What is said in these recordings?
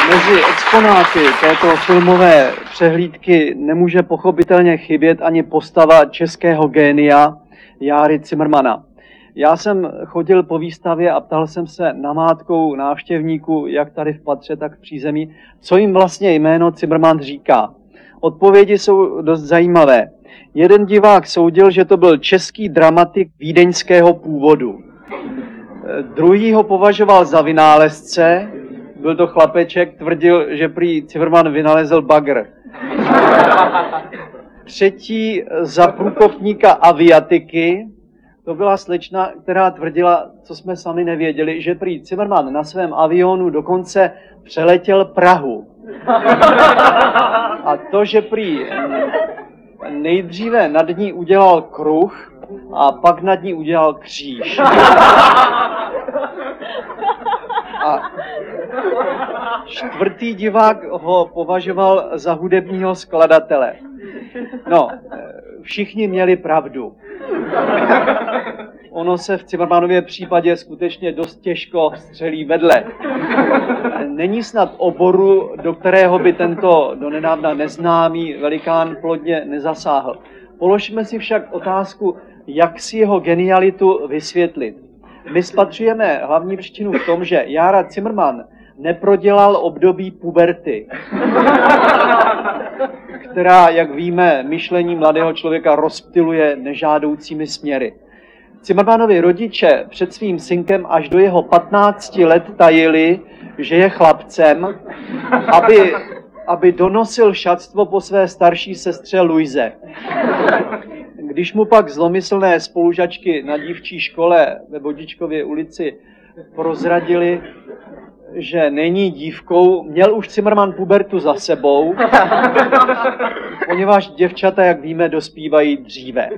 Mezi exponáty této filmové přehlídky nemůže pochopitelně chybět ani postava českého génia Járy Cimrmana. Já jsem chodil po výstavě a ptal jsem se namátkou návštěvníků, jak tady v patře, tak v přízemí, co jim vlastně jméno Cimrman říká. Odpovědi jsou dost zajímavé. Jeden divák soudil, že to byl český dramatik vídeňského původu. Druhý ho považoval za vynálezce, byl to chlapeček, tvrdil, že prý Cimrman vynalezl bagr. Třetí za průkopníka aviatiky, to byla slečna, která tvrdila, co jsme sami nevěděli, že prý Cimrman na svém avionu dokonce přeletěl Prahu. A to, že prý nejdříve nad ní udělal kruh a pak nad ní udělal kříž. A čtvrtý divák ho považoval za hudebního skladatele. No, všichni měli pravdu. Ono se v Cimrmanově případě skutečně dost těžko střelí vedle. Není snad oboru, do kterého by tento donedávna neznámý velikán plodně nezasáhl. Položme si však otázku, jak si jeho genialitu vysvětlit. My spatřujeme hlavní příčinu v tom, že Jára Cimrman neprodělal období puberty, která, jak víme, myšlení mladého člověka rozptyluje nežádoucími směry. Cimrmanovi rodiče před svým synkem až do jeho 15 let tajili, že je chlapcem, aby donosil šatstvo po své starší sestře Luize. Když mu pak zlomyslné spolužačky na dívčí škole ve Vodičkově ulici prozradili, že není dívkou, měl už Cimrman pubertu za sebou, poněvadž děvčata, jak víme, dospívají dříve.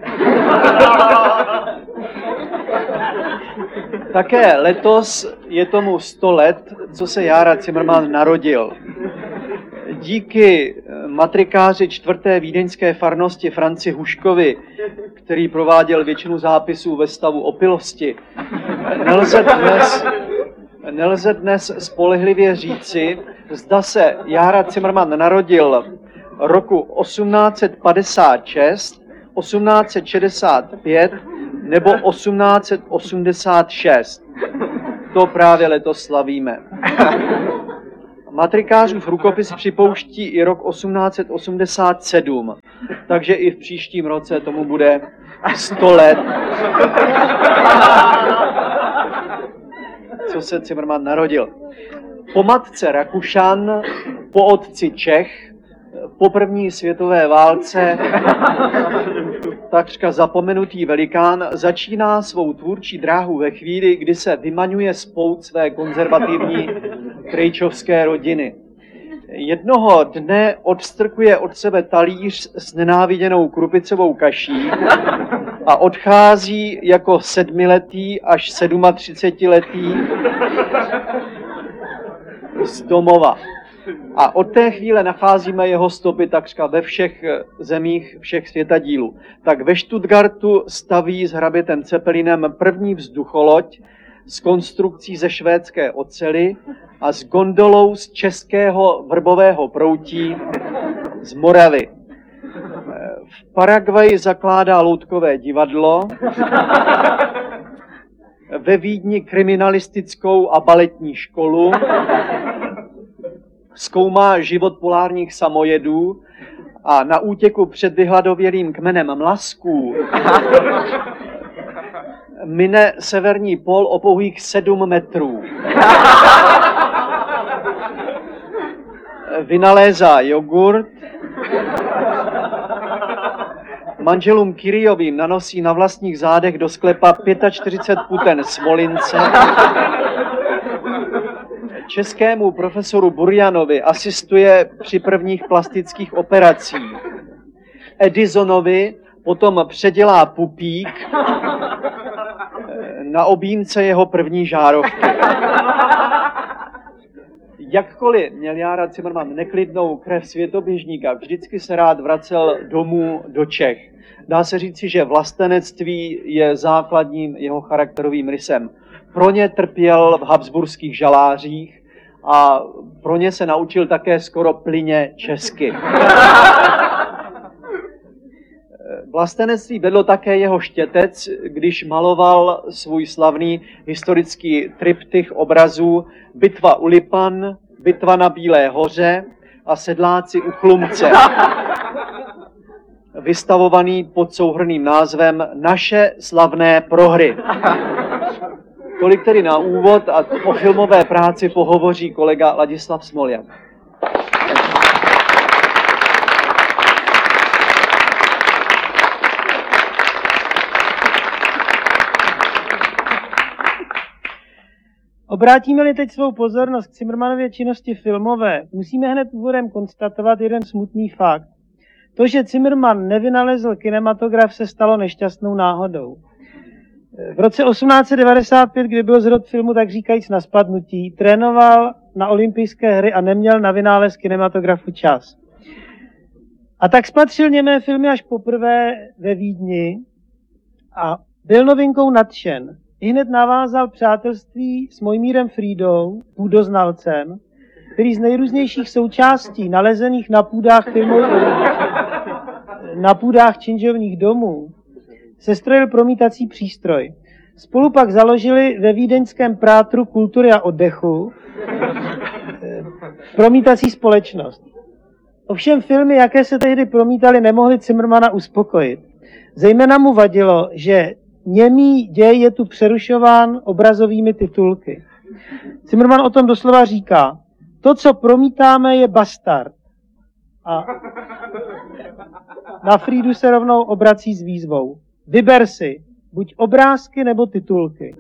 Také letos je tomu 100 let, co se Jára Cimrman narodil. Díky matrikáři 4. vídeňské farnosti Franci Huškovi, který prováděl většinu zápisů ve stavu opilosti, nelze dnes spolehlivě říci, zda se Jára Cimrman narodil roku 1856, 1865 nebo 1886. To právě letos slavíme. Matrikářův rukopis připouští i rok 1887, takže i v příštím roce tomu bude 100 let, co se Cimrman narodil. Po matce Rakušan, po otci Čech, po první světové válce takřka zapomenutý velikán začíná svou tvůrčí dráhu ve chvíli, kdy se vymaňuje z pout své konzervativní krejčovské rodiny. Jednoho dne odstrkuje od sebe talíř s nenáviděnou krupicovou kaší a odchází jako 7letý až 37letý z domova. A od té chvíle nacházíme jeho stopy takřka ve všech zemích, všech světadílů. Tak ve Stuttgartu staví s hrabětem Zeppelinem první vzducholoď s konstrukcí ze švédské oceli a s gondolou z českého vrbového proutí z Moravy. V Paraguayi zakládá loutkové divadlo, ve Vídni kriminalistickou a baletní školu, zkoumá život polárních samojedů a na útěku před vyhladovělým kmenem mlasků mine severní pól o pouhých 7 metrů. Vynalézá jogurt, manželům Kyriovým nanosí na vlastních zádech do sklepa 45 puten smolince, českému profesoru Burjanovi asistuje při prvních plastických operacích. Edisonovi potom předělá pupík na objímce jeho první žárovky. Jakkoliv měl Jára Cimrman neklidnou krev světoběžníka, vždycky se rád vracel domů do Čech. Dá se říci, že vlastenectví je základním jeho charakterovým rysem. Pro ně trpěl v habsburských žalářích a pro ně se naučil také skoro plyně česky. Vlastenectví vedlo také jeho štětec, když maloval svůj slavný historický triptych obrazů Bitva u Lipan, Bitva na Bílé hoře a Sedláci u Chlumce, vystavovaný pod souhrnným názvem Naše slavné prohry. Tolik tedy na úvod a o filmové práci pohovoří kolega Ladislav Smoljak. Obrátíme-li teď svou pozornost k Cimrmanově činnosti filmové, musíme hned úvodem konstatovat jeden smutný fakt. To, že Cimrman nevynalezl kinematograf, se stalo nešťastnou náhodou. V roce 1895, kdy byl zrod filmu tak říkajíc na spadnutí, trénoval na olympijské hry a neměl na vynález kinematografu čas. A tak spatřil němé filmy až poprvé ve Vídni a byl novinkou nadšen. Ihned navázal přátelství s Mojmírem Frídou, půdoznalcem, který z nejrůznějších součástí nalezených na půdách činžovních domů sestrojil promítací přístroj. Spolu pak založili ve vídeňském Prátru kultury a oddechu promítací společnost. Ovšem filmy, jaké se tehdy promítaly, nemohly Cimrmana uspokojit. Zejména mu vadilo, že němý děj je tu přerušován obrazovými titulky. Cimrman o tom doslova říká: to, co promítáme, je bastard. A na Frídu se rovnou obrací s výzvou: vyber si, buď obrázky nebo titulky.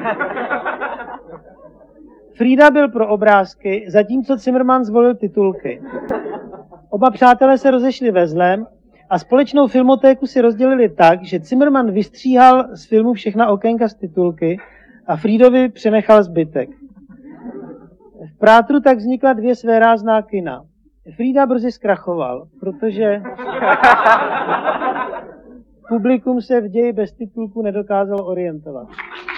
Frída byl pro obrázky, zatímco Cimrman zvolil titulky. Oba přátelé se rozešli ve zlém a společnou filmotéku si rozdělili tak, že Cimrman vystříhal z filmu všechna okénka z titulky a Frídovi přenechal zbytek. V Prátru tak vznikla dvě svérázná kina. Frída brzy zkrachoval, protože publikum se v ději bez titulku nedokázalo orientovat.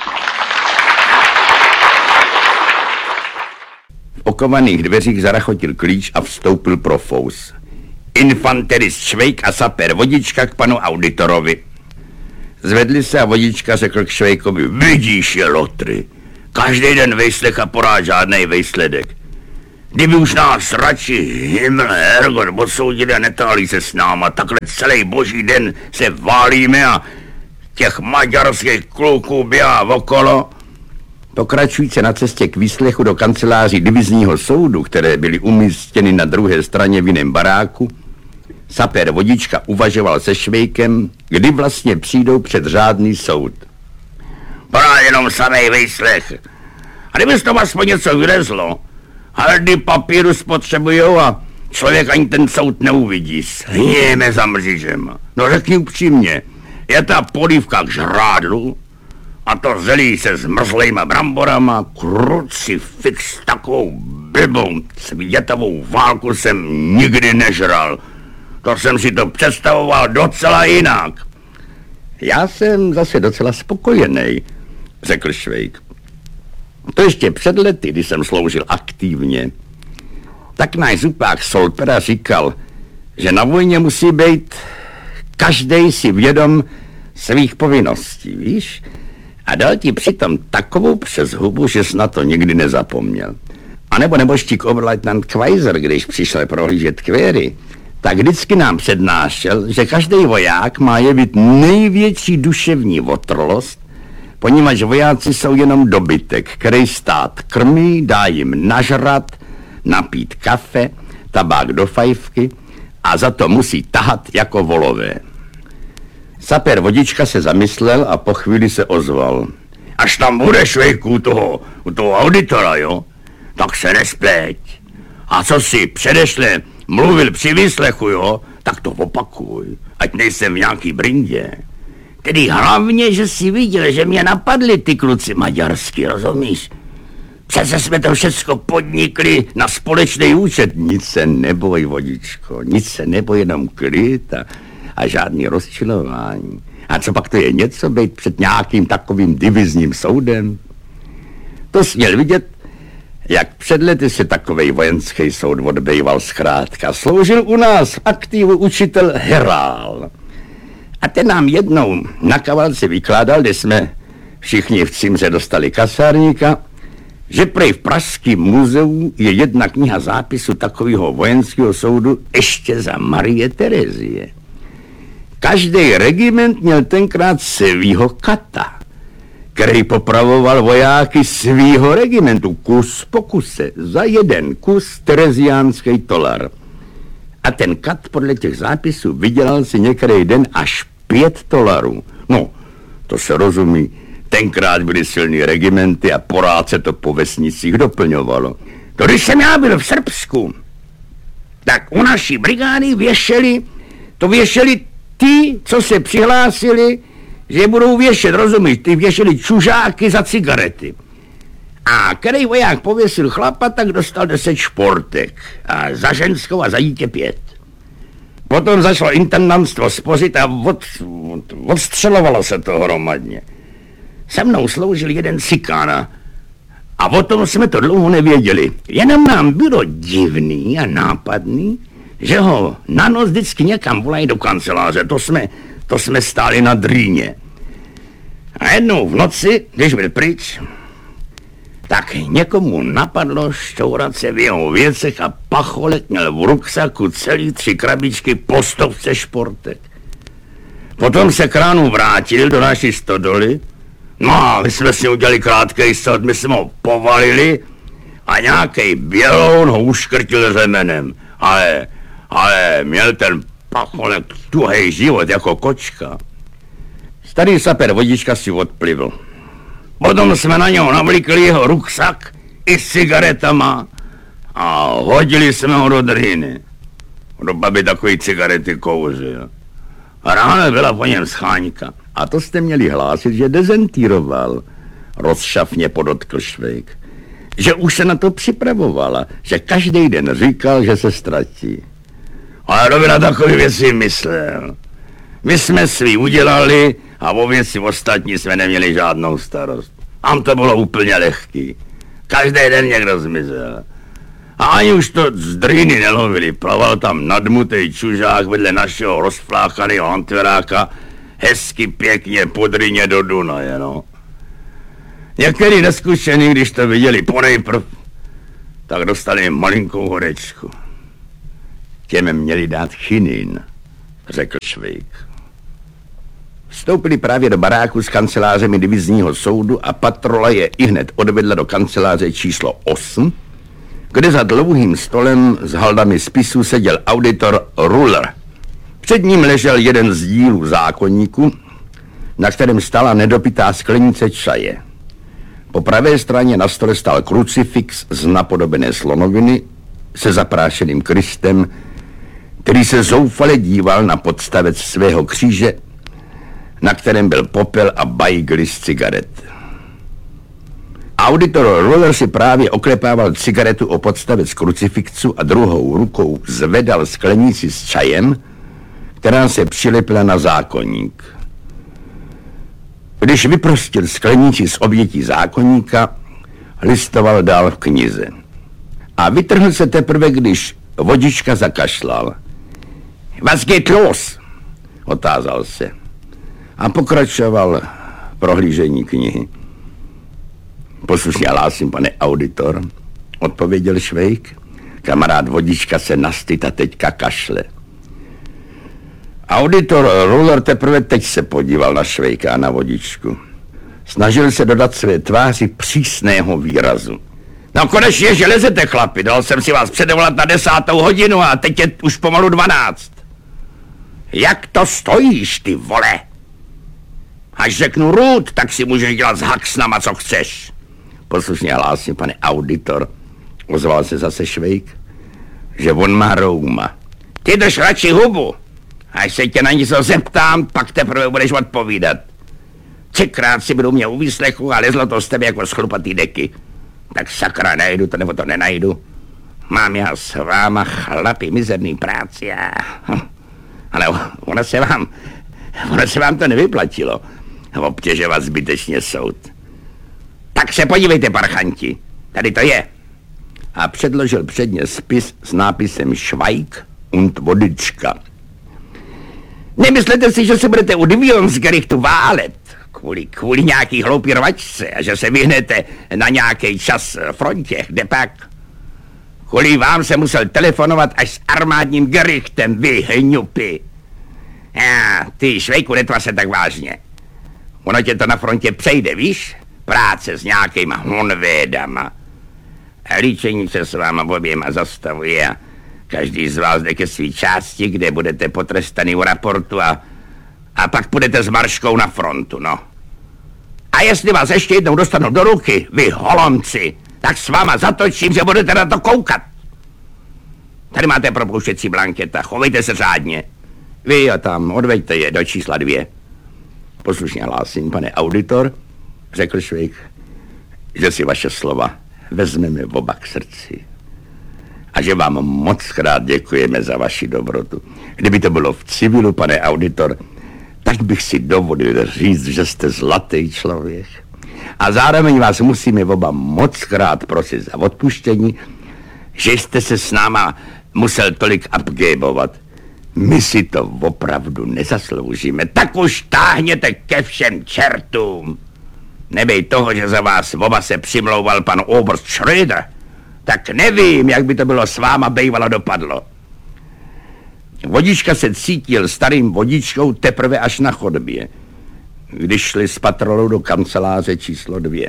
V okovaných dveřích zarachotil klíč a vstoupil Profous. Infanterist Švejk a saper Vodička k panu auditorovi. Zvedli se a Vodička řekl k Švejkovi: vidíš, je lotry. Každý den vejslech a porád žádnej vejsledek. Kdyby už nás radši Himmel Herrgott odsoudili a netálí se s náma, takhle celý boží den se válíme a těch maďarských kluků běhá okolo. Pokračující na cestě k výslechu do kanceláří divizního soudu, které byly umístěny na druhé straně v jiném baráku, saper Vodička uvažoval se Švejkem, kdy vlastně přijdou před řádný soud. Porád jenom samej výslech. A kdyby z toho aspoň něco vylezlo, haldy papíru spotřebujou a člověk ani ten soud neuvidí. Slijeme za mřížem. No řekni upřímně, je ta polívka k žrádlu a to zelí se zmrzlejma bramborama, krucifix, takovou blbou světovou válku jsem nikdy nežral. To jsem si to představoval docela jinak. Já jsem zase docela spokojený, řekl Švejk. To ještě před lety, když jsem sloužil aktivně. Tak náš zupák Solpera říkal, že na vojně musí být každej si vědom svých povinností, víš? A dal ti přitom takovou přes hubu, že jsi na to nikdy nezapomněl. A nebo nebožtík oberleutnant Kvajzer, když přišel prohlížet kvéry, tak vždycky nám přednášel, že každý voják má jevit největší duševní otrlost, poněvadž vojáci jsou jenom dobytek, který stát krmí, dá jim nažrat, napít kafe, tabák do fajfky a za to musí tahat jako volové. Saper Vodička se zamyslel a po chvíli se ozval. Až tam bude, Švejku, u toho auditora, jo? Tak se nespleť. A co si předešle mluvil při výslechu, jo? Tak to opakuj, ať nejsem v nějaký brindě. Tedy hlavně, že si viděl, že mě napadli ty kluci maďarsky, rozumíš? Přece jsme to všecko podnikli na společný účet. Nic se neboj, Vodičko, nic se neboj, jenom klid a žádný rozčilování. A co pak to je něco být před nějakým takovým divizním soudem? To jsi měl vidět, Jak před lety si takovej vojenský soud odbejval zkrátka. Sloužil u nás v aktivu učitel Herál. A ten nám jednou na kavalci vykládal, kdy jsme všichni v cimře dostali kasárníka, že prej v Pražském muzeu je jedna kniha zápisu takového vojenského soudu ještě za Marie Terezie. Každý regiment měl tenkrát svýho kata, který popravoval vojáky svýho regimentu kus po kuse, za jeden kus tereziánský tolar. A ten kat podle těch zápisů vydělal si některý den až $5. No, to se rozumí, tenkrát byly silný regimenty a porád se to po vesnicích doplňovalo. To když jsem já byl v Srbsku, tak u naší brigády věšeli ty, co se přihlásili, že budou věšet, rozumíš, ty věšeli čužáky za cigarety. A který voják pověsil chlapa, tak dostal 10 športek. A za ženskou a za dítě 5. Potom zašlo intendantstvo spořit a odstřelovalo se to hromadně. Se mnou sloužil jeden cikána a o tom jsme to dlouho nevěděli. Jenom nám bylo divný a nápadný, že ho na noc vždycky někam volají do kanceláře. To jsme stáli na Drýně. A jednou v noci, když byl pryč, tak někomu napadlo šťourat se v jeho věcech a pacholek měl v ruksaku celý 3 krabičky po 100 športek. Potom se k ránu vrátil do naší stodoly, no a my jsme si udělali krátkej sod, my jsme ho povalili a nějakej běloun ho uškrtil řemenem. Ale měl ten pacholek tuhej život jako kočka. Starý saper Vodička si odplivl. Potom jsme na něho navlíkli jeho ruksak i s cigaretama a hodili jsme ho do Drhiny. Do babi takový cigarety kouřil. A ráno byla po něm scháňka. A to jste měli hlásit, že dezentíroval. Rozšafně podotkl Švejk. Že už se na to připravovala, že každý den říkal, že se ztratí. Ale kdo by na takové věci myslel? My jsme svý udělali a o věci ostatní jsme neměli žádnou starost. Tam to bylo úplně lehký. Každý den někdo zmizel. A ani už to z Drýny nelovili. Plaval tam nadmutej čužák vedle našeho rozfláchaného antveráka hezky pěkně po Drýně do Dunaje, no. Některý neskušený, když to viděli ponejprv, tak dostali malinkou horečku. Těm měli dát chinin, řekl Švejk. Vstoupili právě do baráku s kancelářemi divizního soudu a patrola je ihned odvedla do kanceláře číslo 8, kde za dlouhým stolem s haldami spisů seděl auditor Ruller. Před ním ležel jeden z dílů zákoníku, na kterém stála nedopitá sklenice čaje. Po pravé straně na stole stál krucifix z napodobené slonoviny se zaprášeným Kristem, který se zoufale díval na podstavec svého kříže, na kterém byl popel a bajgly z cigaret. Auditor Ruller si právě oklepával cigaretu o podstavec krucifixu a druhou rukou zvedal sklenici s čajem, která se přilepila na zákoník. Když vyprostil sklenici z obětí zákoníka, listoval dál v knize. A vytrhl se teprve, když Vodička zakašlal. Was geht los? Otázal se. A pokračoval prohlížení knihy. Poslušně hlásím, pane auditor, odpověděl Švejk. Kamarád Vodička se nastyt a teďka kašle. Auditor Ruller teprve teď se podíval na Švejka a na Vodičku. Snažil se dodat své tváři přísného výrazu. No konečně, že lezete, chlapi, dal jsem si vás předvolat na 10. hodinu a teď je už pomalu 12. Jak to stojíš, ty vole? Až řeknu růd, tak si můžeš dělat s haxnama, co chceš. Poslušně hlásím, pane auditor, ozval se zase Švejk, že on má rouma. Ty drž radši hubu. Až se tě na něco zeptám, pak teprve budeš odpovídat. 3krát si budu mě u výslechu a lezlo to z tebe jako z chlupatý deky. Tak sakra, najdu to nebo to nenajdu. Mám já s váma, chlapi, mizerný práci a... Ale ono se vám to nevyplatilo. Obtěžovat zbytečně soud. Tak se podívejte, parchanti. Tady to je. a předložil předně spis s nápisem Schweig und Vodička. Nemyslete si, že se budete u Divisionsgerichtu válet kvůli nějaký hloupý rvačce a že se vyhnete na nějaký čas frontě, kde pak? Kvůli vám se musel telefonovat až s armádním gerichtem, vy hňupy. Ty, Švejku, netvar se tak vážně. Ono tě to na frontě přejde, víš? Práce s nějakýma honvédama. A líčení se s váma oběma zastavuje a každý z vás jde ke svý části, kde budete potrestaný u raportu a pak půjdete s marškou na frontu, no. A jestli vás ještě jednou dostanu do ruky, vy holomci, tak s váma zatočím, že budete na to koukat. Tady máte propouštěcí blanketa, chovejte se řádně. Vy a tam, odveďte je do čísla 2. Poslušně hlásím, pane auditor, řekl Švejk, že si vaše slova vezmeme oba k srdci. A že vám moc krát děkujeme za vaši dobrotu. Kdyby to bylo v civilu, pane auditor, tak bych si dovolil říct, že jste zlatý člověk. A zároveň vás musíme oba moc krát prosit za odpuštění, že jste se s náma musel tolik abgébovat. My si to opravdu nezasloužíme. Tak už táhněte ke všem čertům. Nebej toho, že za vás oba se přimlouval pan Oberst Schröder, tak nevím, jak by to bylo s váma bejvalo dopadlo. Vodička se cítil starým vodičkou teprve až na chodbě, když šli s patrolou do kanceláře číslo 2.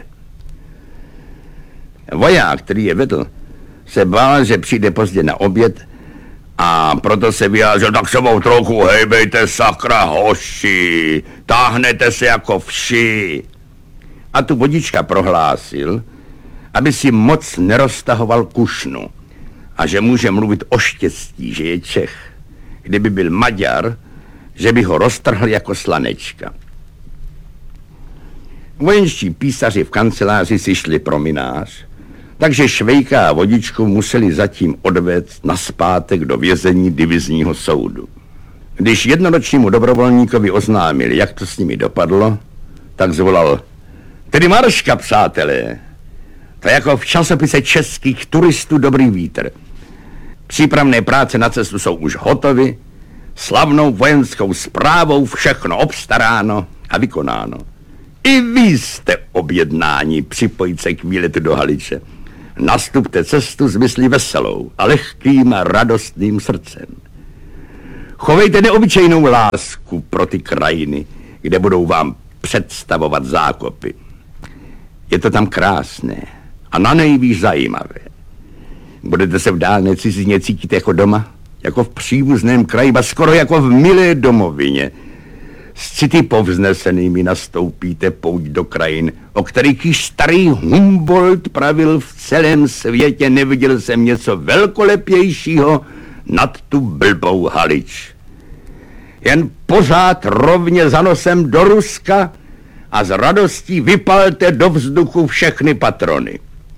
Voják, který je vedl, se bál, že přijde pozdě na oběd a proto se vyjádřil, tak se mou trochu hejbejte, sakra hoši, táhnete se jako vši. A tu vodička prohlásil, aby si moc neroztahoval kušnu a že může mluvit o štěstí, že je Čech. Kdyby byl Maďar, že by ho roztrhl jako slanečka. Vojenští písaři v kanceláři si šli prominář, takže Švejka a vodičku museli zatím odvést nazpátek do vězení divizního soudu. Když jednoročnímu dobrovolníkovi oznámili, jak to s nimi dopadlo, tak zvolal: tedy marška, přátelé. To je jako v časopise českých turistů Dobrý vítr. Přípravné práce na cestu jsou už hotovy, slavnou vojenskou správou všechno obstaráno a vykonáno. I vy jste objednáni připojit se k výletu do Haliče. Nastupte cestu s myslí veselou a lehkým a radostným srdcem. Chovejte neobyčejnou lásku pro ty krajiny, kde budou vám představovat zákopy. Je to tam krásné a na nejvíc zajímavé. Budete se v dálné cizině cítit jako doma, jako v příbuzném kraji, a skoro jako v milé domovině. S city povznesenými nastoupíte pouť do krajin, o kterých již starý Humboldt pravil: v celém světě neviděl jsem něco velkolepějšího nad tu blbou Halič. Jen pořád rovně za nosem do Ruska a s radostí vypalte do vzduchu všechny patrony.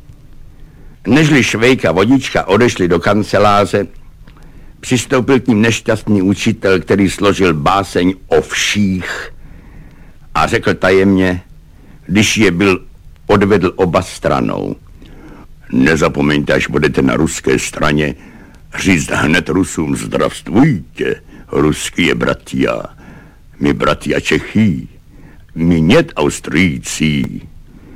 Nežli Švejk a vodička odešli do kanceláře, přistoupil k ním nešťastný učitel, který složil báseň o vších a řekl tajemně, když je byl odvedl oba stranou: nezapomeňte, až budete na ruské straně, říct hned Rusům: zdravstvujte, ruský je bratia, my bratia Čechy, my nět Austrijcí.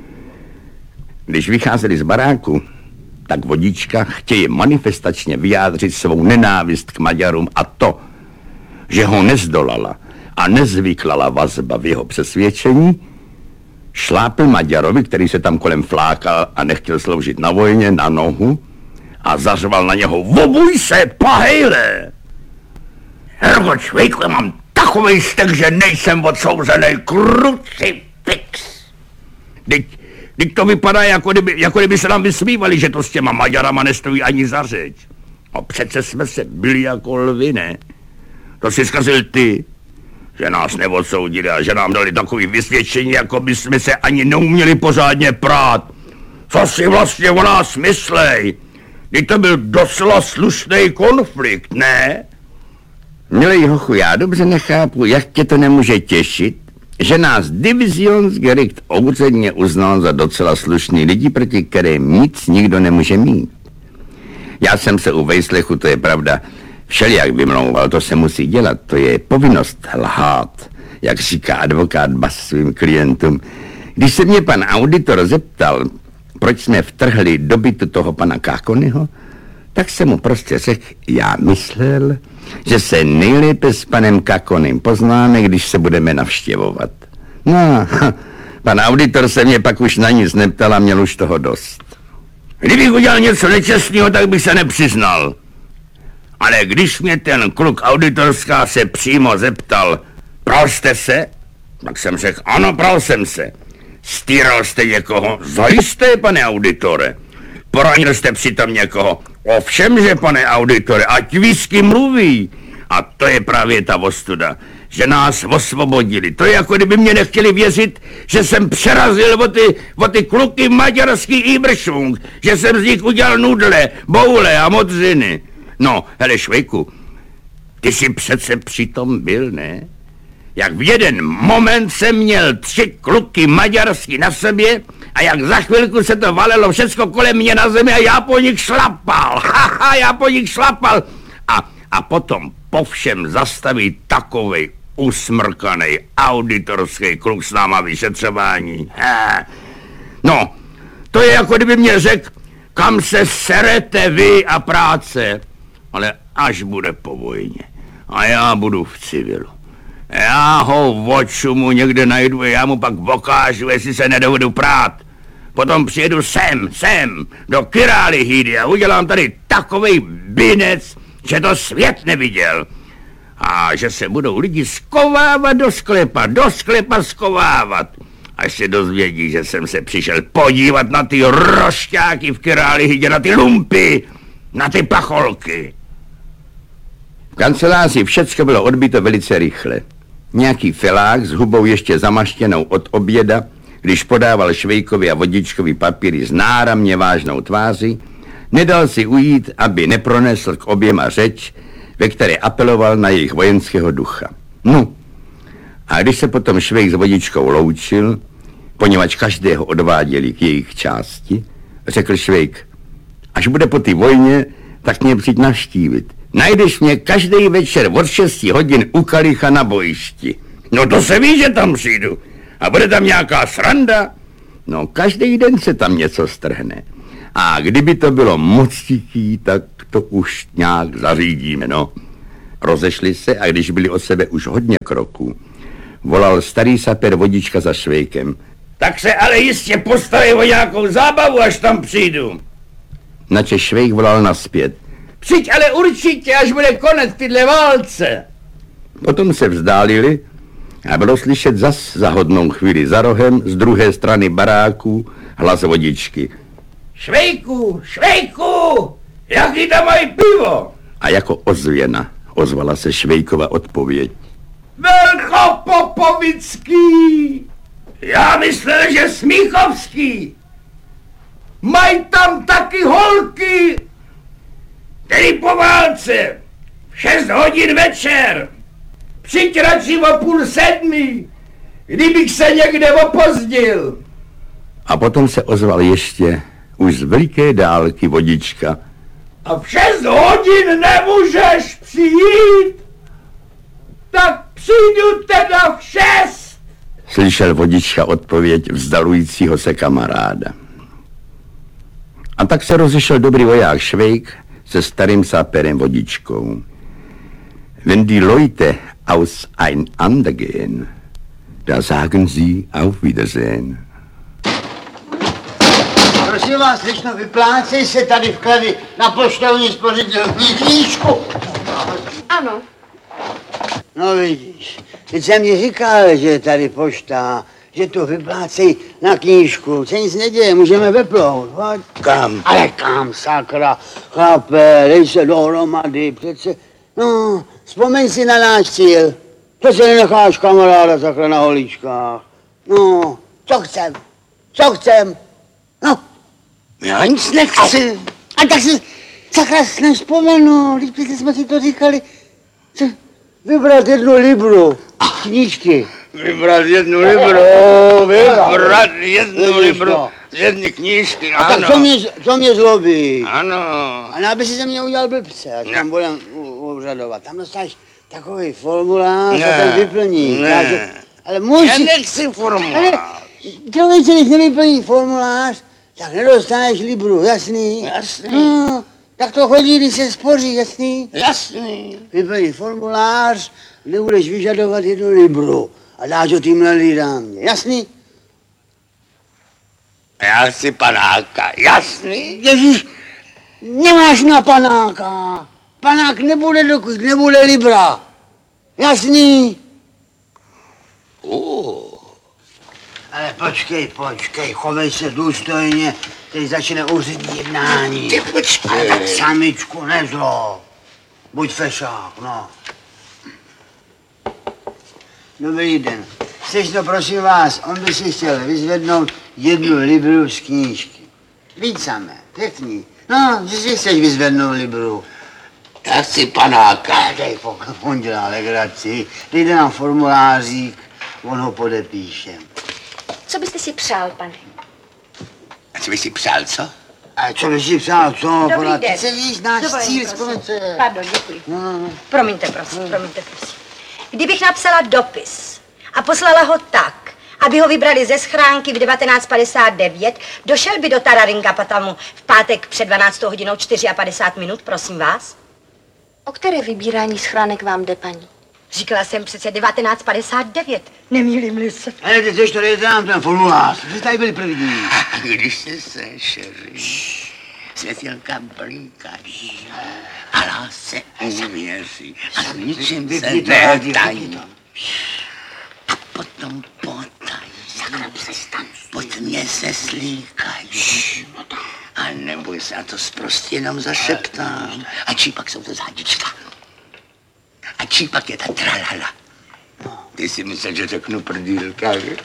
Když vycházeli z baráku, tak vodička chtěje manifestačně vyjádřit svou nenávist k Maďarům a to, že ho nezdolala a nezvyklala vazba v jeho přesvědčení, šlápl Maďarovi, který se tam kolem flákal a nechtěl sloužit na vojně, na nohu a zařval na něho: vobuj se, pahejle! Hergo Švejku, já mám takovej stek, že nejsem odsouzený, krucifix! Teď to vypadá, jako kdyby se nám vysmívali, že to s těma Maďarama nestojí ani za řeč. A přece jsme se byli jako lvy, ne? To si zkazil ty, že nás neodsoudili a že nám dali takový vysvědčení, jako by jsme se ani neuměli pořádně prát. Co si vlastně o nás myslej? Teď to byl docela slušný konflikt, ne? Milej hochu, já dobře nechápu, jak tě to nemůže těšit, že nás Divisionsgericht úředně uznal za docela slušný lidi, proti kterým nic nikdo nemůže mít. Já jsem se u vejslechu, to je pravda, všelijak vymlouval, to se musí dělat, to je povinnost lhát, jak říká advokát Bas svým klientům. Když se mě pan auditor zeptal, proč jsme vtrhli do bytu toho pana Kákonyho, tak jsem mu prostě řekl, já myslel, že se nejlépe s panem Kákonym poznáme, když se budeme navštěvovat. No, pan auditor se mě pak už na nic neptal a měl už toho dost. Kdybych udělal něco nečestného, tak bych se nepřiznal. Ale když mě ten kluk auditorská se přímo zeptal, pral jste se? Tak jsem řekl, ano, pral jsem se. Stýral jste někoho? Zajisté, pane auditore. Poranil jste přitom někoho? Ovšem, že pane auditore, ať whisky mluví. A to je právě ta ostuda, že nás osvobodili. To je jako kdyby mě nechtěli věřit, že jsem přerazil o ty kluky maďarský Ibršung, že jsem z nich udělal nudle, boule a modřiny. No, hele Švejku, ty jsi přece přitom byl, ne? Jak v jeden moment jsem měl 3 kluky maďarský na sobě a jak za chvilku se to valilo všecko kolem mě na zemi a já po nich šlapal. Haha, já po nich šlapal. A potom po všem zastaví takovej usmrkanej auditorský kluk s náma vyšetřování. No, to je jako kdyby mě řekl, kam se serete vy a práce, ale až bude po vojně a já budu v civilu. Já ho v očumu někde najdu a já mu pak ukážu, jestli se nedovedu prát. Potom přijedu sem, do Királihydy a udělám tady takovej binec, že to svět neviděl. A že se budou lidi skovávat do sklepa skovávat. Až se dozvědí, že jsem se přišel podívat na ty rošťáky v Királihdě, na ty lumpy, na ty pacholky. V kanceláři všecko bylo odbyto velice rychle. Nějaký felák s hubou ještě zamaštěnou od oběda, když podával Švejkovi a Vodičkovi papíry s náramně vážnou tváří, nedal si ujít, aby nepronesl k oběma řeč, ve které apeloval na jejich vojenského ducha. No, a když se potom Švejk s Vodičkou loučil, poněvadž každého odváděli k jejich části, řekl Švejk, až bude po té vojně, tak mě přijď navštívit. Najdeš mě každý večer od 6 hodin u Kalicha na bojišti. No to se ví, že tam přijdu. A bude tam nějaká sranda? No každý den se tam něco strhne. A kdyby to bylo moc tichý, tak to už nějak zařídíme, no. Rozešli se a když byli od sebe už hodně kroků, volal starý saper Vodička za Švejkem. Tak se ale jistě postarej o nějakou zábavu, až tam přijdu. Načež Švejk volal nazpět. Přijď ale určitě, až bude konec tyhle válce. Potom se vzdálili a bylo slyšet zas za hodnou chvíli za rohem z druhé strany baráku hlas Vodičky. Švejku, jaký tam mají pivo? A jako ozvěna ozvala se Švejkova odpověď. Velkopopovický! Já myslel, že Smíchovský. Mají tam taky holky. Tedy po válce. V 6 hodin večer. Přijď radši o 6:30, kdybych se někde opozdil. A potom se ozval ještě už z veliké dálky Vodička. A v 6 hodin nemůžeš přijít? Tak přijdu teda v 6. Slyšel Vodička odpověď vzdalujícího se kamaráda. A tak se rozešel dobrý voják Švejk se starým sáperem Vodičkou. Wenn die Leute auseinandergehen, da sagen sie auf Wiedersehen. Prosím vás, slečno, vyplácej se tady vklady na poštovní spořitelní knížku. Ano. No vidíš, teď jsem mi říkal, že je tady pošta, že to vyplácej na knížku. Se nic neděje, můžeme vyplout. Kam? Ale kam, sakra, chlape, dej se dohromady, přece, no, vzpomeň si na náš cíl. Přece nenecháš kamaráda takhle na holičkách. No, co chcem? No. Já nic nechci. A tak si sakra nevzpomenu, když jsme si to říkali. Vybrat 1 libru knížky. Vybrat 1 libru. Z jedné knížky, A tak ano. co mě zlobí? Ano. A ne, aby si ze mě udělal blbce, až Ne. tam budem úřadovat. Tam dostaneš takový formulář a Ne. ten vyplní. Ne. Ale Já musíš... nechci formulář. Člověče, když nevyplní formulář, tak nedostaneš libru, jasný? Jasný. No, tak to chodí, když se spoří, jasný? Jasný. Vyplní formulář, nebudeš vyžadovat 1 libru a dáš ho týmhle lidám, jasný? Já chci panáka, jasný? Ježíš, nemáš na panáka. Panák nebude, dokud nebude libra. Jasný? Ale počkej, chovej se důstojně, teď začne úřední jednání. Ty počkej. Ale tak samičku nezlo. Buď fešák, no. Dobrý den. Slyšno, prosím vás, on by si chtěl vyzvednout 1 libru z knížky. Víc samé, pěkný. No, že si chceš vyzvednout libru. Já chci panáka. Dej, on dělá legraci. Dejte nám formulářík, on ho podepíše. Co byste si přál, pane? A co bys si přál, co? A co bys si přál, co? Dobrý den. Ty se víš, náš Dovolím, cíl, prosím. konce. Pardon, děkuji. No. Promiňte, prosím. Kdybych napsala dopis a poslala ho tak, aby ho vybrali ze schránky v 1959, došel by do Tararingapatamu v pátek před 12 hodinou 54 minut, prosím vás? O které vybírání schránek vám jde, paní? Říkala jsem přece 1959, nemýlím-li se. Ale ty chceš to, dejte nám ten formulář, že tady byli první. Když se sešeří, světilka blíkají a lásce uvěří a s ničím se netají. A potom potají, sakra přestaň, pod mě se slíkají. A neboj se, a to prostě jenom zašeptám. A čípak jsou to zádička. A čípak je ta tralala. Ty si myslel, že řeknu prdýlka, že?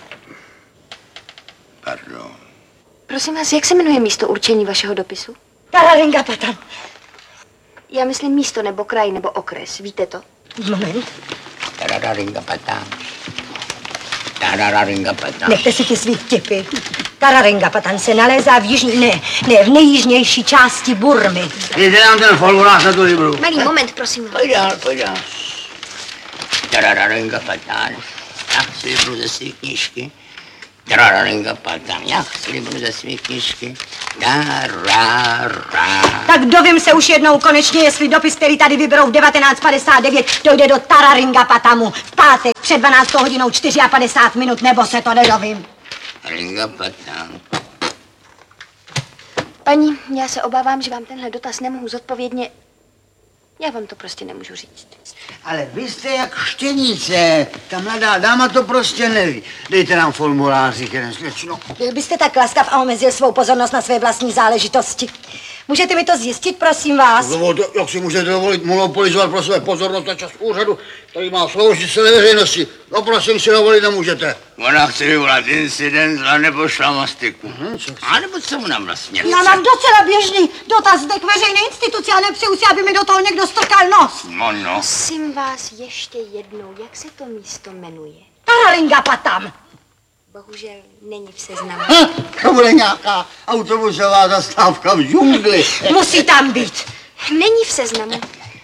Pardon. Prosím vás, jak se jmenuje místo určení vašeho dopisu? Tararingapatam. Já myslím místo nebo kraj nebo okres, víte to? Moment, Tarararingapatám. Tarararingapatám. nechte si ty svý vtipy. Tararingapatan se nalézá v v nejjižnější části Burmy. Dejte nám ten formulář na tu libru. Malý moment, prosím vás. Pojď dál. Tarararingapatám. Já chci libru ze svých knížky. Tarararingapatám. Já chci libru ze svých knížky. Tarara. Tak dovím se už jednou konečně, jestli dopis, který tady vyberou v 1959, dojde do Tararingapatamu v pátek před 12 hodinou 54 minut, nebo se to nedovím. Ringapatám. Paní, já se obávám, že vám tenhle dotaz nemohu zodpovědně... Já vám to prostě nemůžu říct. Ale vy jste jak štěnice, ta mladá dáma to prostě neví. Dejte nám formulářík, jeden slečno. Byl byste tak laskav a omezil svou pozornost na své vlastní záležitosti. Můžete mi to zjistit, prosím vás? Dovolte, jak si můžete dovolit monopolizovat pro své pozornost na čas úřadu, který má sloužit celé veřejnosti. No prosím, si dovolit nemůžete. Ona chce vyvolat incident a nebo šlamastiku. A nebo co mu nám vlastně chce? Já mám docela běžný dotazník veřejné instituce a nepřeju si, aby mi do toho někdo strkal nos. No. Prosím vás ještě jednou, jak se to místo jmenuje? Tararingapatam. Bohužel není v seznamu. To bude nějaká autobusová zastávka v džungli. Musí tam být. Není v seznamu.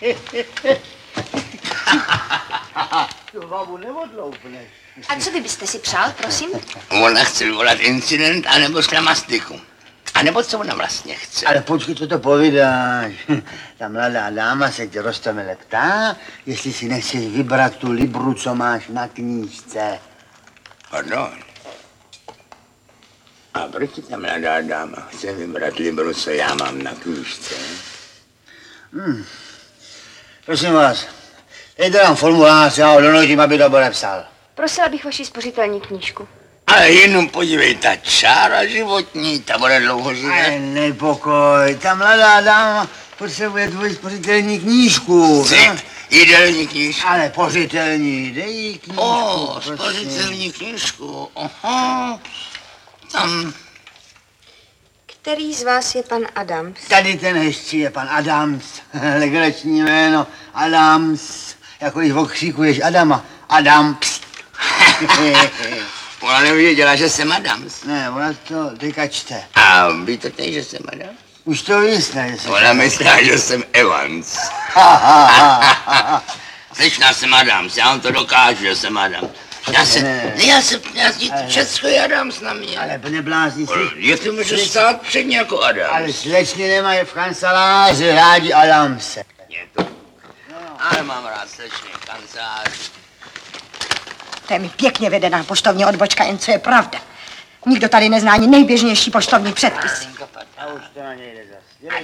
Tu babu neodloupneš. A co vy byste si přál, prosím? Ona chce vyvolat incident a nebo šlamastiku. A nebo co ona vlastně chce? Ale počkej, co to povídáš. Ta mladá dáma se tě roztomile ptá, jestli si nechceš vybrat tu libru, co máš na knížce. Pardon. A proč ta mladá dáma chce vybrat libru, co já mám na knížce? Prosím vás, dejte nám formulář, já ho donutím, aby to podepsal. Prosila bych vaši spořitelní knížku. Ale jenom podívej, ta čára životní, ta bude dlouho žít. Ale nepokoj, ta mladá dáma potřebuje tvoji spořitelní knížku. Cik, jídelní knížku. Ale pořitelní, dej jí knížku. Spořitelní knížku, aha. Tam, Který z vás je pan Adams? Tady ten hezčí je pan Adams, legrační jméno, Adams, jako když okřikuješ Adama, Adams. Ona nevěděla, že jsem Adams. Ne, ona to teďka čte. A ví to teď, že jsem Adams? Už to jistě, že Ona myslela, že jsem Evans. Slyšná jsem Adams, já vám to dokážu, že jsem Adams. Já Česko je Adams na mě. Ale neblázni si. Je to může stát předně jako Adams. Ale slečny nemají v kanceláři rádi Adamse. Je to. Ale mám rád slečny v kanceláři. To je mi pěkně vedená poštovní odbočka, jen co je pravda. Nikdo tady nezná ani nejběžnější poštovní předpisy. A už to na něj jde zas.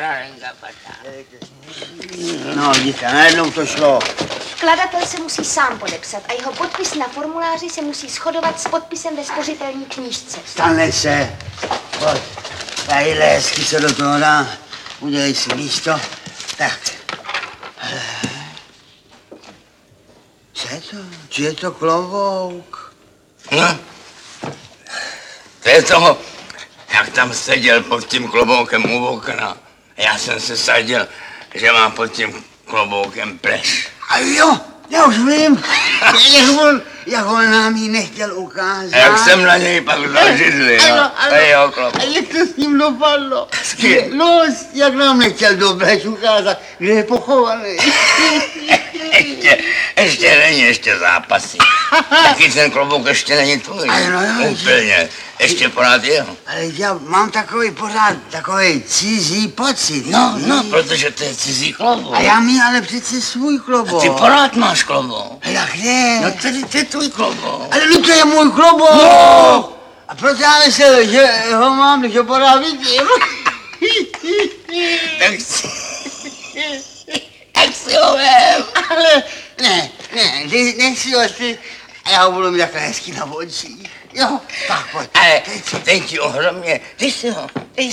No, vidíte, najednou to šlo. Vkladatel se musí sám podepsat a jeho podpis na formuláři se musí shodovat s podpisem ve spořitelní knížce. Stane se. Pojď. Tadyhle hezky se do toho dá. Udělej si místo. Tak. Co je to? Či je to klobouk? No, to je toho, jak tam seděl pod tím kloboukem u okna. Já jsem se sadil, že mám pod tím kloboukem pleš. A jo, já už vím. Jak on nám ji nechtěl ukázat. A jak jsem na něj pak vzal židli, no. To je jeho klobouk. A jak to s ním dopadlo? No, jak nám nechtěl dobře ukázat, kde je pochovaný. Ještě není, ještě zápasí. Taky ten klobouk ještě není tvůj. No, Úplně. Ještě pořád jeho. Ale já mám takový cizí pocit. No, protože to je cizí klobouk. A já mít ale přece svůj klobouk. Ty pořád máš klobouk. A jak ne? No tedy to je tvůj klobouk. Ale no to je můj klobouk. No. A proto já myslím, že ho mám, že pořád vidím. Tak si ho vem. Ale ne, nech si ho ty. A já ho budu mít takhle hezky na očích. Jo, tak pojď. Ale ten ti ohromně, dej si ho.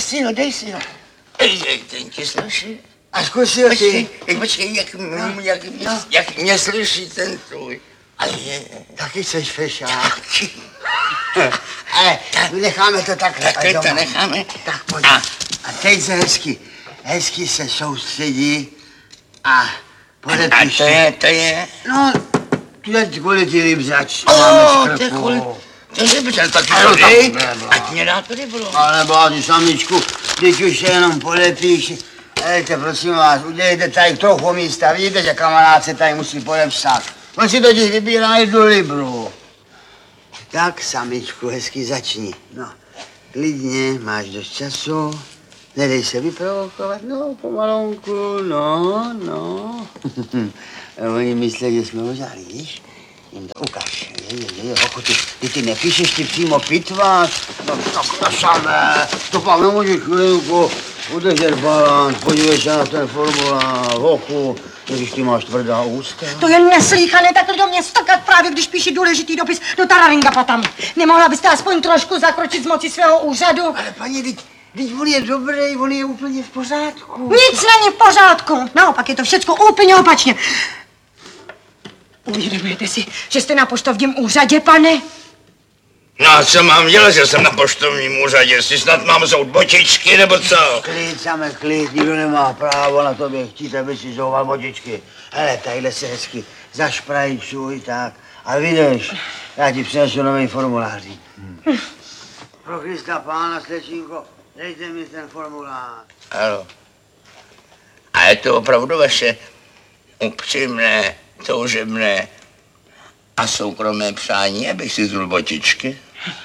Ten ti slyší. A zkusil ty. Počkej, jak mě slyší ten tvůj. Taky seš fešák. Ale necháme to takhle. Tak to necháme. Tak pojď. A teď se hezky se soustředí a podepiš. A to je? No, tu je kvůli ty rybzač. To je kvůli. To je dobře, tak to dej, ať mě dá to rybro. Ale bázi, samičku, teď už se jenom podepíš. Hejte, prosím vás, udělejte tady trochu místa. Vidíte, že kamarád se tady musí podepsat. On si totiž vybírá jednu libru. Tak, samičku, hezky začni. No, klidně, máš dost času. Nedej se vyprovokovat, no, pomalonku, no. Oni myslí, že jsme ožáli, víš? Jim to ukaž. Pokud ty nepíšeš, ty přímo pitváš. No, tak samé. To pak nemůžeš chvilku udržet balans, podívej se na ten formulář, ochu, když ty máš tvrdá ústa. To je neslýchané, takhle do mě stakat právě, když píši důležitý dopis do Tararinga tam. Nemohla byste aspoň trošku zakročit z moci svého úřadu? Ale paní, teď on je dobrý, on je úplně v pořádku. Nic není v pořádku. Naopak je to všecko úplně opačně. Uvědomujete si, že jste na poštovním úřadě, pane? No a co mám dělat, že jsem na poštovním úřadě? Jestli snad mám zout botičky, nebo co? Klid, nikdo nemá právo na tobě chtít, aby si zouval botičky. Hele, tadyhle se hezky zašprajčuj, tak. A vidíš, já ti přinesu nový formulář. Pro Krista pána, slečinko, dejte mi ten formulář. Ano. A je to opravdu vaše upřímné, toužebné a soukromé přání, abych si zul botičky?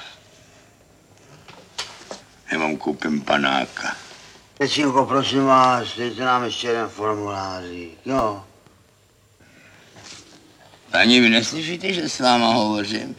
Já vám koupím panáka. Slečinko, prosím vás, dejte nám ještě jeden formulářík, jo. Paní, vy neslyšíte, že s váma hovořím?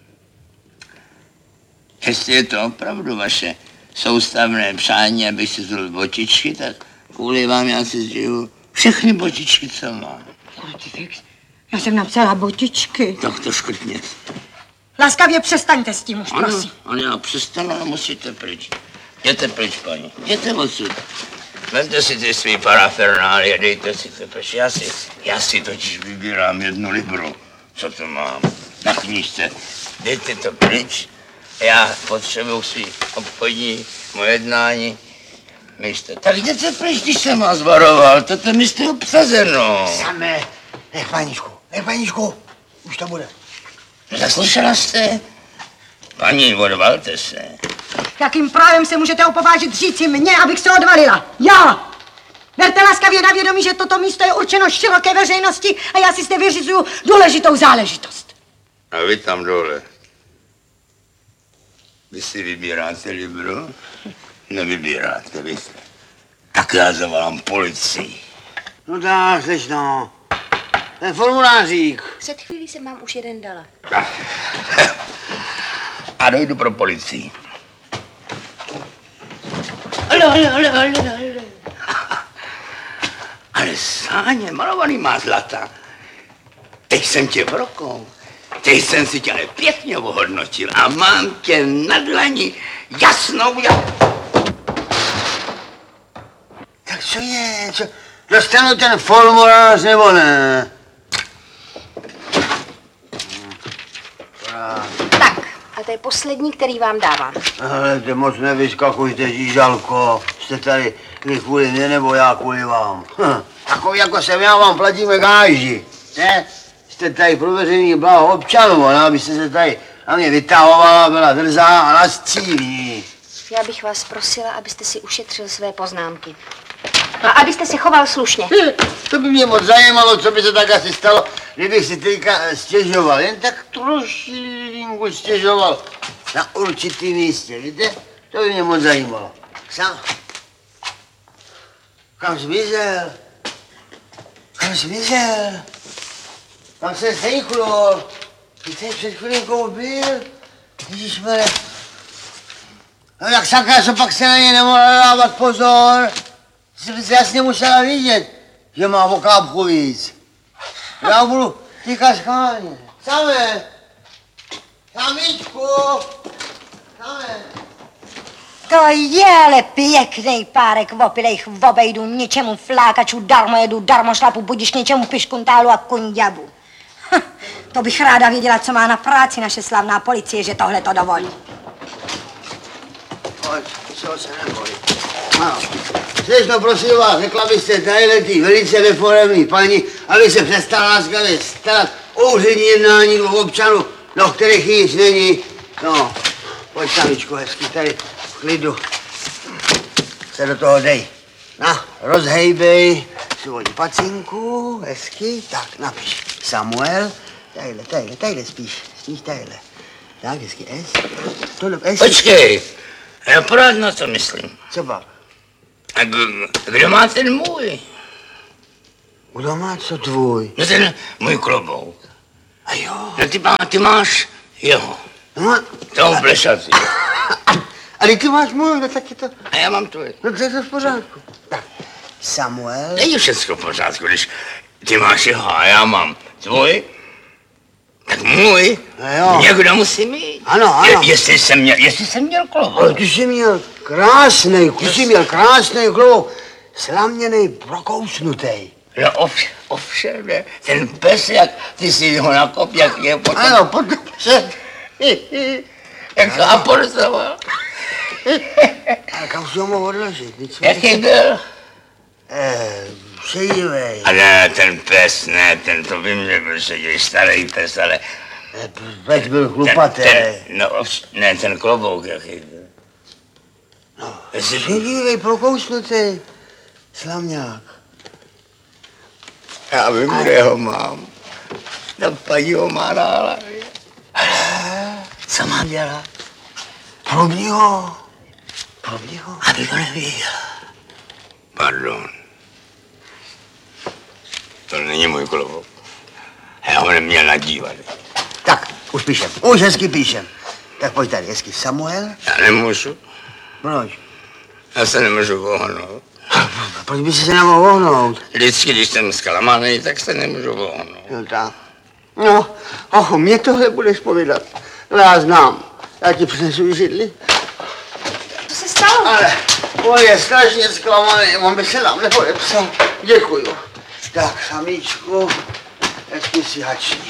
Jestli je to opravdu vaše soustavné přání, abych si zul botičky, tak kvůli vám já si zžiju všechny botičky, co mám. Já jsem napsala botičky. Tak to škrtně. Laskavě přestaňte s tím už, prosím. Ano, já přestanu, ale musíte pryč. Jděte pryč, paní. Jděte odsud. Vemte si ty svý parafernálie, dejte si to pryč. Já si totiž vybírám jednu libru. Co to mám? Na knížce. Dejte to pryč. Já potřebuji svý obchodní, moje jednání. Místo. Tak jděte pryč, když jsem vás varoval. Toto místo je obsazeno. Samé, nech paníčku, už to bude. Zaslyšela jste? Paní, odvalte se. Jakým právem se můžete opovážit říci mně, abych se odvalila? Já! Berte laskavě na vědomí, že toto místo je určeno široké veřejnosti a já si zde vyřizuju důležitou záležitost. A vy tam dole. Vy si vybíráte libro? Nevybíráte, vy se. Tak já zavolám policii. No tak, slečno. Ten formulářík. Před chvílí jsem vám už jeden dala. A dojdu pro policii. Ale Sáně, malovaný má zlata. Teď jsem tě vrokou. Teď jsem si tě ale pěkně ohodnotil a mám tě na dlani jasnou jak... Tak co je? Co? Dostanu ten formulář nebo ne? Tak, a to je poslední, který vám dávám. Ale ty moc nevyskakujte, žížalko. Jste tady vy kvůli mě nebo já kvůli vám. Takový jako jsem já vám platíme gáži. Ne? Jste tady pro veřejný blaho občanů, ne? Abyste se tady na mě vytahovala, byla drzá a nastřílí. Já bych vás prosila, abyste si ušetřil své poznámky. A abyste se choval slušně. To by mě moc zajímalo, co by se tak asi stalo, kdybych si teďka stěžoval. Jen tak trošku stěžoval na určitý místě, víte? To by mě moc zajímalo. Sám. Kam zmizel? Kam zmizel? Tam se sejchlul. Ty tady před chvilinkou byl. Ježišmere. No jak sakra, co pak se na ně nemohla dávat pozor? Jsi jasně musela vidět, že má o kápku víc. Já budu týkat schválně. Samé! Samičku! Samé! To je ale pěkný párek opilejch obejdu, ničemu flákačů, darmojedu, darmošlapu, budíš něčemu piškuntálu a kunďabu. To bych ráda věděla, co má na práci naše slavná policie, že tohle to dovolí. Pojď, co se neboj. Ano. Slečno, prosím vás, řekla byste tadyhle velice reformní paní, aby se přestala láskavě starat o úřední jednání dvou občanů, do kterých nic není. No, pojď samičku, hezky tady v klidu. Se do toho dej. Na, rozhejbej svoji pacinku, hezky, tak napiš. Samuel, tadyhle spíš tadyhle. Tak, hezky, tohle, Počkej, já pořád na to myslím. Co pak? A kdo má ten můj? Kdo má co tvůj? No ten můj klobouk. A jo. No ty máš jeho. No, Toho plešatý. ale ty máš můj, no tak je to... A já mám tvůj. No to je to v pořádku. Tak, Samuel... Není všechno v pořádku, když ty máš jeho a já mám tvůj. Tak můj No jo. někdo musí mít. Ano. Jestli jsem měl klobouk. Ale ty jsi měl krásný klobouk. Slaměnej, prokousnutej. No ovšem, ne. Ten pes, jak ty si ho nakop, jak je potom... Ano, potom se... Jak to aportoval. A kam jsi ho mohl odložit? Jaký byl? Šedivej. A ne, ten pes, ne, ten to by mě byl šedivý, starý pes, ale... Pes byl chlupatý. Ne, ten klobouk, jaký byl. No, šedivej, prokousnutej. Slamňák. Já vím, kde ho mám. Ta paní ho má ráda. Co mám dělat? Probí ho. Aby to neviděl. Pardon. To není můj klobouk. Já ho neměl nadívat. Tak, už píšem. Už hezky píšem. Tak pojď tady, hezky. Samuel? Já nemůžu. Proč? Já se nemůžu vohnout. Proč by se nemohl vohnout? Vždycky, když jsem zklamaný, tak se nemůžu vohnout. Jo, tak. No, mě tohle budeš povídat. No, já znám. Já ti přinesu židli. Co se stalo? Ale on je strašně zklamaný, on by se nám nepodepsal. Děkuju. Tak, samičku, hezky si hační.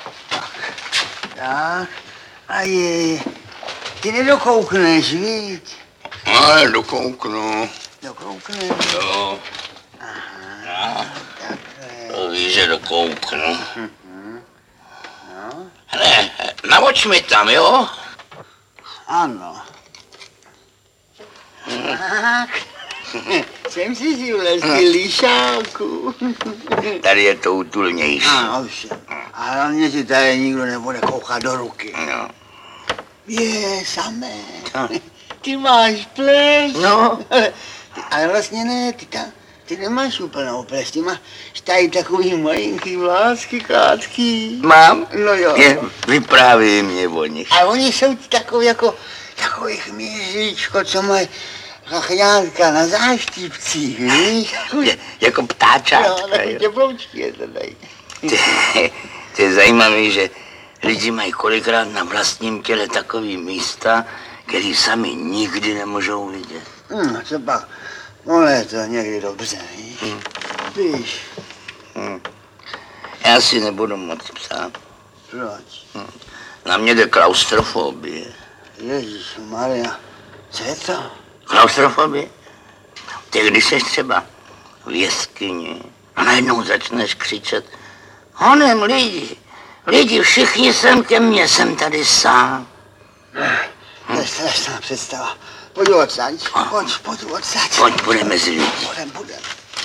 Tak. A je, ty nedokoukneš, víš? Ale dokouknu. Dokoukneš. Jo. Aha. To víš, že dokouknu. Ale namoč mi tam, jo? Ano. Jsem si živleský líšáku. Tady je to útulnější. Ano, ovšem. A hlavně si tady nikdo nebude koukat do ruky. No. Je, samé. Ty máš ples. No. Ale vlastně ne, ty nemáš úplnou ples, ty máš tady takový malinký vlásky krátký. Mám? No jo. Vyprávěj mě o nich. A oni jsou takový jako, takový chmíříčko, co mají chňátka na záštipcích, víš? Jako ptáčátka, Jo, takový teploučky je to dají. To je zajímavé, že lidi mají kolikrát na vlastním těle takový místa, který sami nikdy nemůžou vidět. Co pak, ono je to někdy dobře, víš? Víš, Já si nebudu moc psát. proč? Na mě jde klaustrofobie. Ježišmarja, co je to? Klaustrofobie? Ty když jsi třeba v jeskyni a najednou začneš křičet: honem lidi, všichni sem ke mně, jsem tady sám. To je strašná představa. Pojď odsaď, pojď odsaď. Pojď, budeme mezi lidi. Budem.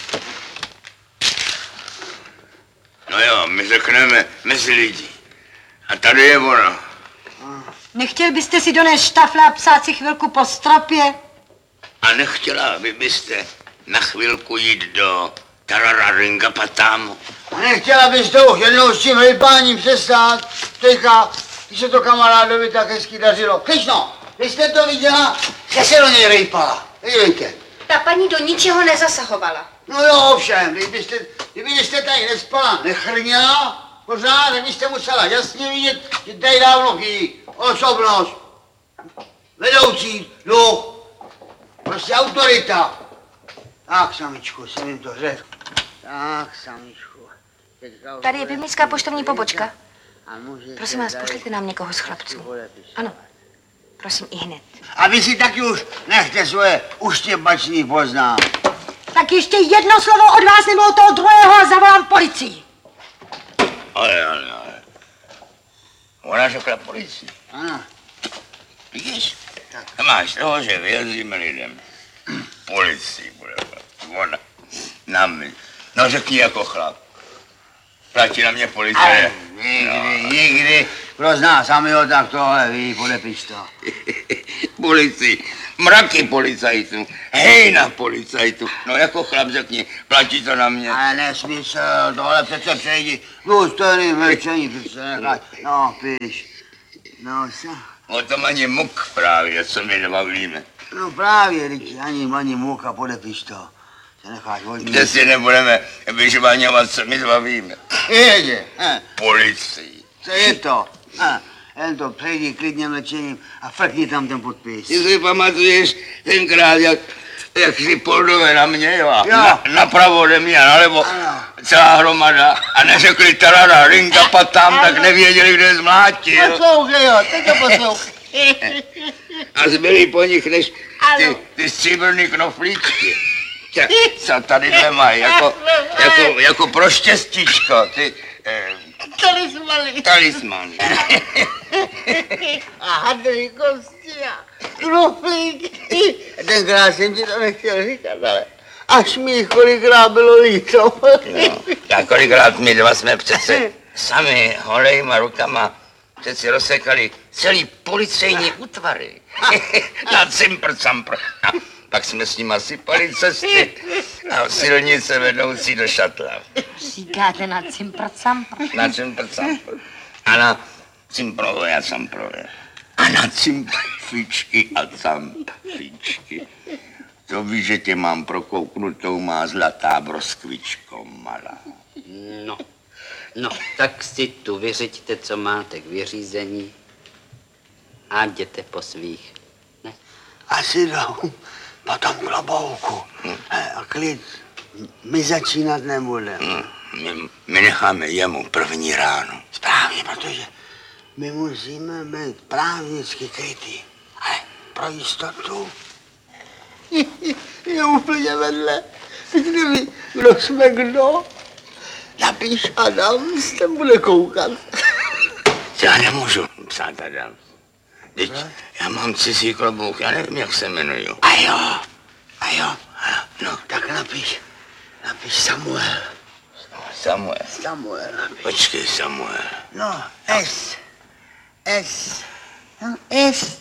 No jo, my řekneme mezi lidi. A tady je ono. Nechtěl byste si donést štafle a psát si chvilku po stropě? A nechtěla byste na chvilku jít do Tarararingapatámu? Nechtěla bys to už jednou s tím rybáním přestát? Teďka, když se to kamarádovi tak hezky dařilo. Kryšno, vy jste to viděla, že se do něj rejpala. Vidíte? Ta paní do ničeho nezasahovala. No jo, ovšem, kdybyste tady nespala, nechrněla, pořád, tak byste musela jasně vidět, že tady dávno chybí osobnost, vedoucí duch, prostě autorita. Tak, samičku, jsem jim to řekl. Tak, samičku. Tady je pivnická poštovní pobočka. Prosím vás, pošlete nám někoho z chlapců. Ano, prosím, i hned. A vy si taky už nechte svoje uštěbačný poznám. Tak ještě jedno slovo od vás nebo od toho druhého a zavolám policii. Ale. Ona řekla policii. Ano. Vidíš? Máš toho, že věříme lidem. Policii bude. Ona. Na mě. No řekni jako chlap. Platí na mě policie. Nikdy. Kdo zná samého, tak tohle ví, podepiš to. Policii. Mraky policajtů. Hejna policajtů. No jako chlap řekni, platí to na mě. Ale nesmysl, tohle přece přejdi. Důstojný mlčení, přece nechaj. No, píš. No, co? O tom ani muk právě, co my nebavíme. No právě, Ricky, ani muka, podepiš to. Se necháš vodní. Že si nebudeme vyžvaňovat, co my bavíme. Jeďte, Policii. co je to? Jen to přejdi klidně mlčením a frkni tam ten podpis. Ty si pamatuješ tenkrát, jak šli Poldové na mě, jo? Jo. Napravo ode mě a nalevo Ano. celá hromada a neřekli tarara, ringa patám, tak nevěděli, kde je zmlátil. Poslouchej ho, teď to poslouchej. A zbyli po nich než ty stříbrný knoflíčky. Co tadyhle mají, jako pro štěstíčko, ty talismany. A hadry kosti a knoflíky. Tenkrát jsem ti to nechtěl říkat, ale až mi jich kolikrát bylo líto. No, a kolikrát my dva jsme přece sami holejma rukama přeci rozsekali celý policejní útvary. Na cimpr-campr. A pak jsme s nima sypali cesty a silnice vedoucí do Šatlav. Říkáte na cimpr-campr? Na cimpr-campr. A na cimprové a camprové. A na cimpfičky a campfičky. To víš, že tě mám prokouknutou, má zlatá broskvičko malá. No, tak si tu vyřiďte, co máte k vyřízení a jděte po svých. Ne? Asi jdou po tom klobouku. A klid, my začínat nebudeme. My necháme jemu první ráno. Správně, protože my musíme být právnicky krytý. Ale pro jistotu je úplně vedle. Kdyby, kdo jsme kdo, napíš Adams, ten bude koukat. Já nemůžu psát Adams. Teď já mám cizí klobouk, já nevím, jak se jmenuju. A jo. No, tak napiš Samuel. Samuel. Samuel napiš. Počkej, Samuel. No, S. No, S.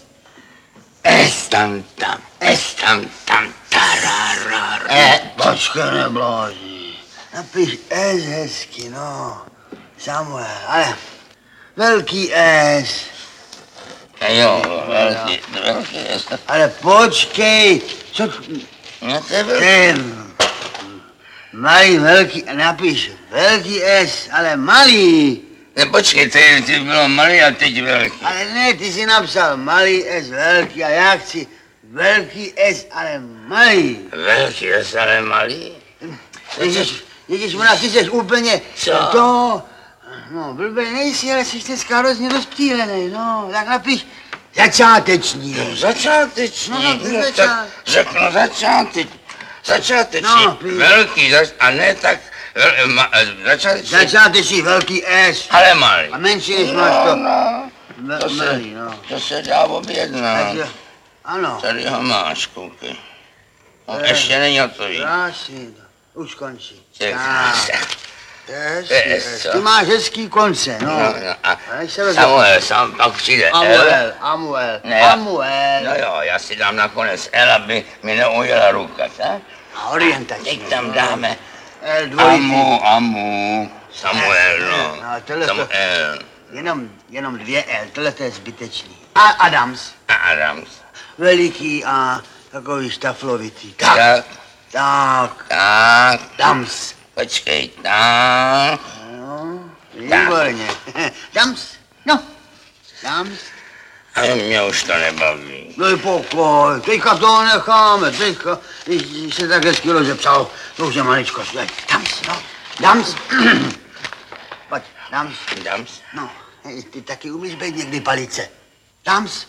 Tam, tararar. Počkej, neblázni. Napiš S hezky, no. Samuel, ale velký S. Jo, velký. Ale počkej, co... No to je velký. Malý, velký, napiš velký S, ale malý. Ne, počkej, ty bylo malý a teď velký. Ale ne, ty jsi napsal malý S, velký a já chci velký S, ale malý. Velký, ale malý? Ježišmona, ty jsi úplně Co? to... No, blbej nejsi, ale jsi dneska hrozně rozptýlenej, no, tak napiš začáteční. No, začáteční. No, No, tak řeknu začáteční. No, píš. Velký, a ne tak začáteční. Začáteční velký S. Ale malý. A menší než máš to. To se, Malý, no. to se dá objednat. Takže, ano. Tady ho máš, koukej. No, ještě není hotový. Krásný, už končí. To je Tak, krásné. to je hezký, To je hezký. Ty máš hezký konce, no. No, a než se vezme. Samuel, sám pak přijde L. Amuel. No jo, já si dám nakonec L, aby mi neujela ruka, tak? A orientační. Teď tam dáme L dvojitý. Amu, Samuel, no. No, tohle to- Samuel Jenom 2 L, tohle to je zbytečný. A Adams. a Adams. Veliký a takový štaflovitý. Tak, Tak. Dams. počkej, tak. No, výborně. Dams. No. Dams. A mě už to nebaví. Dej pokoj, teďka to necháme, teďka, když se tak hezky rozepsal, to už je maličko, Dams, no. Dams. Pojď, Dams. Dams. No, ty taky umíš být někdy palice. Dams.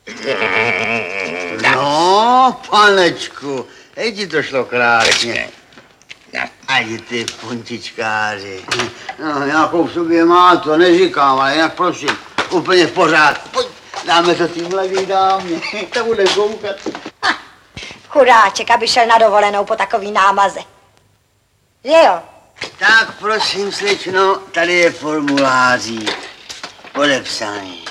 No, panečku, hej ti to šlo krásně. Tak. Ani ty puntičkáři. No, nějakou v sobě má to, neříkám, ale jinak prosím, úplně v pořádku. Pojď, dáme to tým mladý dámě, to bude koukat. Chudáček, aby šel na dovolenou po takový námaze. Že jo? Tak prosím, slečno, tady je formulářík. Podepsaný.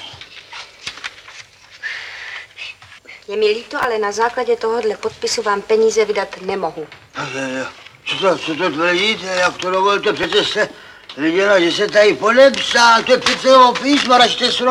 Je mi líto, ale na základě tohohle podpisu vám peníze vydat nemohu. Co to tvrdíte, jak to dovolíte? Přece jste viděla, že se tady podepsal, to je přece o písmo, račte